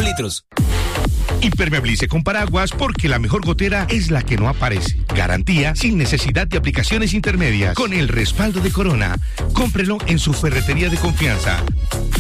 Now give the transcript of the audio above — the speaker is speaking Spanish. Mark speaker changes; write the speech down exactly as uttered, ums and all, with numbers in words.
Speaker 1: dos litros.
Speaker 2: Impermeabilice con paraguas porque la mejor gotera es la que no aparece. Garantía sin necesidad de aplicaciones intermedias. Con el respaldo de Corona. Cómprelo en su ferretería de confianza.